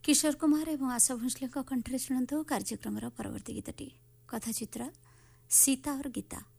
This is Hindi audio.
किशोर कुमार एवं आशा भोसले कंठरे शुणु कार्यक्रम परवर्ती गीतटी कथाचित्र सीता और गीता।